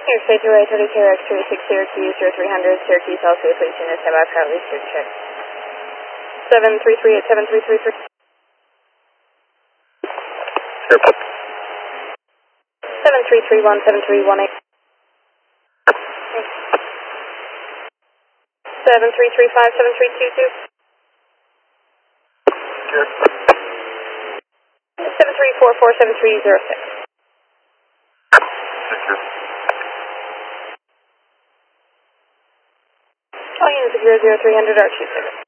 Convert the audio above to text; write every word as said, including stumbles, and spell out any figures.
Here, state two eight thirty-two X thirty-six Syracuse, zero three hundred, Syracuse, all safe, please unit, stand by for at least check check. seven three three eight seven three three three. Airport. seven three three one seven three one eight. seven three three five seven three two two. seven three four four seven three zero six. All units of zero zero three hundred are two six.